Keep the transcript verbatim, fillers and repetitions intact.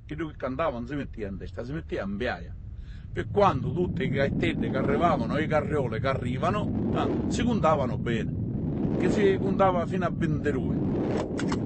che lui che cantava non si metteva in testa, si metteva in biaia. Per quanto tutte le gaettette che arrivavano e le carriole che arrivano, eh, si contavano bene, che si contava fino a ventidue.